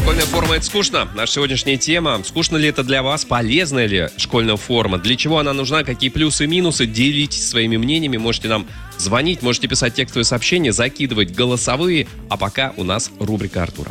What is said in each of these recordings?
Школьная форма — это скучно. Наша сегодняшняя тема. Скучно ли это для вас? Полезна ли школьная форма? Для чего она нужна? Какие плюсы и минусы? Делитесь своими мнениями. Можете нам звонить, можете писать текстовые сообщения, закидывать голосовые. А пока у нас рубрика Артура.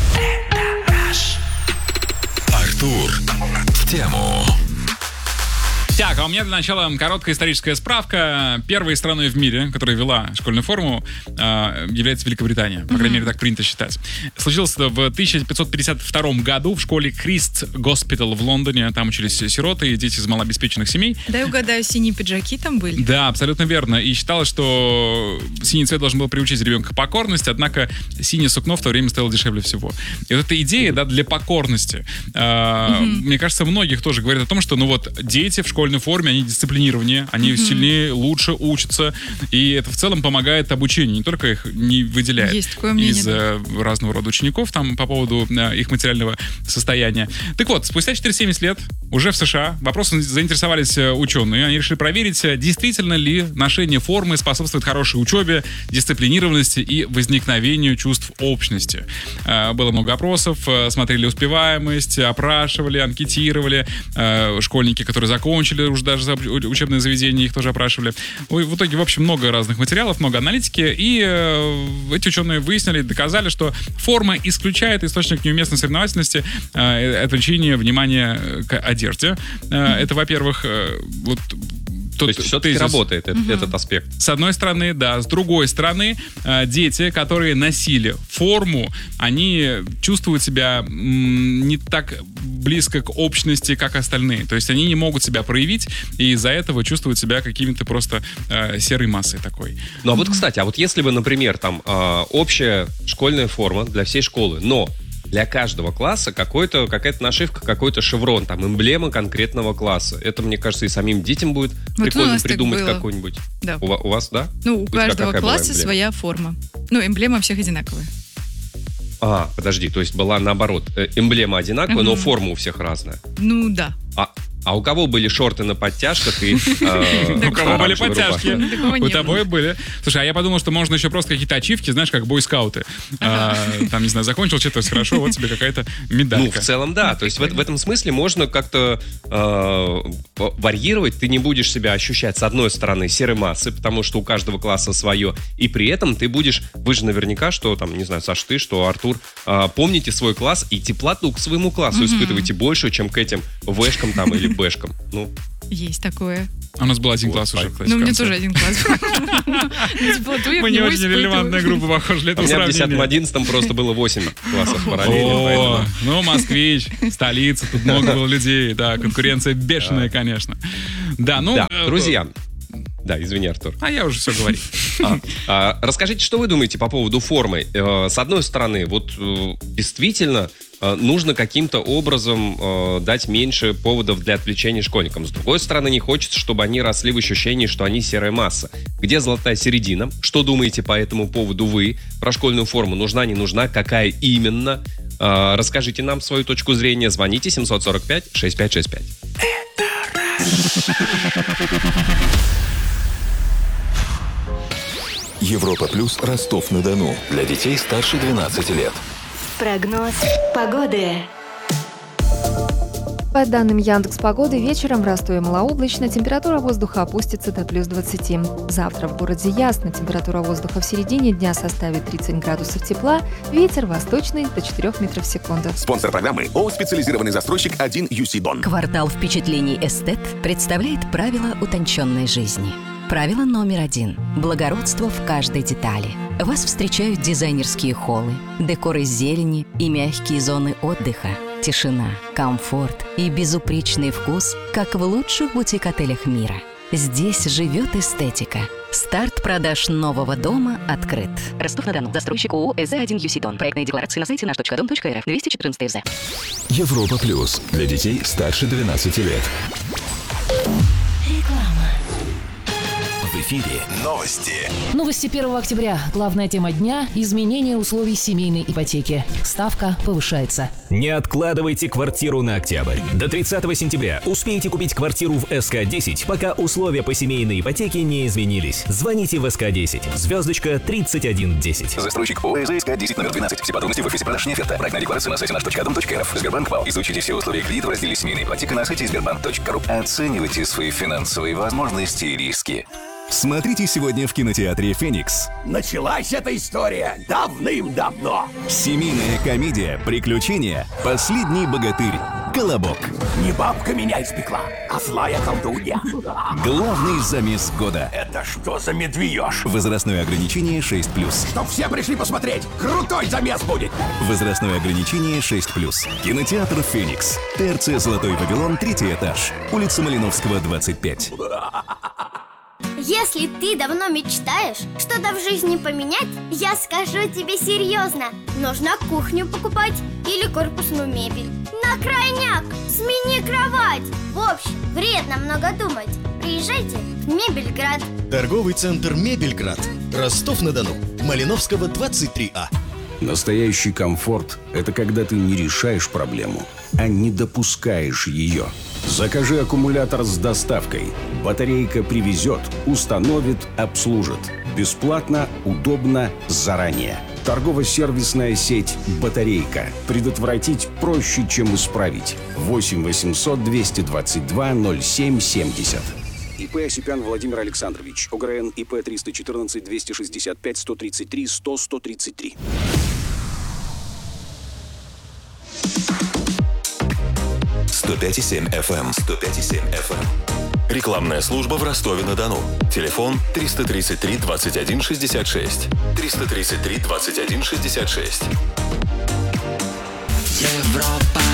Артур в тему. Так, а у меня для начала короткая историческая справка. Первой страной в мире, которая ввела школьную форму, является Великобритания. По крайней мере, так принято считать. Случилось это в 1552 году в школе Крист Госпитал в Лондоне. Там учились сироты и дети из малообеспеченных семей. Дай угадаю, синие пиджаки там были? Да, абсолютно верно. И считалось, что синий цвет должен был приучить ребенка к покорности, однако синее сукно в то время стоило дешевле всего. И вот эта идея, да, для покорности, мне кажется, многих тоже говорит о том, что, дети в школьной форме, они дисциплинированнее, они сильнее, лучше учатся, и это в целом помогает обучению, не только их не выделяет из разного рода учеников там по поводу их материального состояния. Так вот, спустя 470 лет уже в США вопросом заинтересовались ученые, они решили проверить, действительно ли ношение формы способствует хорошей учебе, дисциплинированности и возникновению чувств общности. Было много опросов, смотрели успеваемость, опрашивали, анкетировали, школьники, которые закончили уже даже учебные заведения, их тоже опрашивали. В итоге, в общем, много разных материалов, много аналитики, и эти ученые выяснили, доказали, что форма исключает источник неуместной соревновательности, отвлечение внимания к одежде. Это, во-первых, То есть все-таки работает этот аспект. С одной стороны, да. С другой стороны, дети, которые носили форму, они чувствуют себя не так близко к общности, как остальные. То есть они не могут себя проявить, и из-за этого чувствуют себя какими-то просто серой массой такой. Ну, а вот, кстати, если бы, например, там общая школьная форма для всей школы, но для каждого класса какая-то нашивка, какой-то шеврон, там, эмблема конкретного класса. Это, мне кажется, и самим детям будет прикольно придумать какую-нибудь. Да. У вас, да? У каждого класса своя форма. Эмблема всех одинаковая. Подожди, то есть была наоборот. Эмблема одинаковая, но форма у всех разная. Ну, да. А у кого были шорты на подтяжках и у кого были подтяжки? У того и было. были. Слушай, а я подумал, что можно еще просто какие-то ачивки, знаешь, как бойскаут. Там, не знаю, закончил что-то, хорошо, вот тебе какая-то медалька. В целом, да. То есть в этом смысле можно как-то варьировать. Ты не будешь себя ощущать, с одной стороны, серой массой, потому что у каждого класса свое. И при этом ты будешь, вы же наверняка, что там, не знаю, Саш, ты, что Артур, помните свой класс и теплоту к своему классу испытываете больше, чем к этим вэшкам там или бэшкам. Есть такое. У нас был один класс уже, кстати. У меня тоже один класс был. Мы не очень релевантная группа, похоже, для этого У меня в сравнения. 10-11 просто было 8 классов параллельно. Москвич, столица, тут много было людей, да, конкуренция бешеная, конечно. Да, друзья. Да, извини, Артур. А я уже все говорю. Расскажите, что вы думаете по поводу формы? С одной стороны, действительно нужно каким-то образом дать меньше поводов для отвлечения школьникам. С другой стороны, не хочется, чтобы они росли в ощущении, что они серая масса. Где золотая середина? Что думаете по этому поводу вы? Про школьную форму нужна, не нужна? Какая именно? Расскажите нам свою точку зрения. Звоните 745-6565. Европа Плюс, Ростов-на-Дону. Для детей старше 12 лет. Прогноз погоды. По данным Яндекс.Погоды, вечером в Ростове малооблачно, температура воздуха опустится до плюс 20. Завтра в городе ясно, температура воздуха в середине дня составит 30 градусов тепла, ветер восточный до 4 метров в секунду. Спонсор программы ООО «Специализированный застройщик 1 UC Дон». Квартал впечатлений «Эстет» представляет правила утонченной жизни. Правило номер 1. Благородство в каждой детали. Вас встречают дизайнерские холлы, декор из зелени и мягкие зоны отдыха. Тишина, комфорт и безупречный вкус, как в лучших бутик-отелях мира. Здесь живет эстетика. Старт продаж нового дома открыт. Ростов-на-Дону. Застройщик ООО «ЭЗ1 ЮСИ Дон». Проектные декларации на сайте наш.дом.рф. 214 ФЗ. Европа Плюс. Для детей старше 12 лет. Реклама. В эфире новости. Новости 1 октября. Главная тема дня – изменение условий семейной ипотеки. Ставка повышается. Не откладывайте квартиру на октябрь. До 30 сентября успейте купить квартиру в СК-10, пока условия по семейной ипотеке не изменились. Звоните в СК-10, звездочка 3110. Застройщик ОС СК-10 номер 12. Все подробности в офисе продаж Неферта. Проектная декларация на сайте наш.дом.рф. Сбербанк ВАЛ. Изучите все условия кредита в разделе «Семейная ипотека» на сайте sberbank.ru. Оценивайте свои финансовые возможности и риски. Смотрите сегодня в кинотеатре «Феникс». Началась эта история давным-давно. Семейная комедия «Приключения. Последний богатырь. Колобок». Не бабка меня испекла, а злая колдунья. Главный замес года. Это что за медвеж? Возрастное ограничение 6+. Чтоб все пришли посмотреть. Крутой замес будет. Возрастное ограничение 6+. Кинотеатр «Феникс». ТРЦ «Золотой Вавилон», 3-й этаж. Улица Малиновского, 25. Если ты давно мечтаешь что-то в жизни поменять, я скажу тебе серьезно. Нужно кухню покупать или корпусную мебель. На крайняк смени кровать. В общем, вредно много думать. Приезжайте в Мебельград. Торговый центр Мебельград. Ростов-на-Дону. Малиновского, 23А. Настоящий комфорт – это когда ты не решаешь проблему, а не допускаешь ее. Закажи аккумулятор с доставкой. Батарейка привезет, установит, обслужит. Бесплатно, удобно, заранее. Торгово-сервисная сеть «Батарейка». Предотвратить проще, чем исправить. 8 800 222 0770. ИП Осипян Владимир Александрович. ОГРН ИП 314 265 133 100 133. FM. 105,7 FM. Рекламная служба в Ростове-на-Дону. Телефон 333 21 66. 333 21 66. Европа.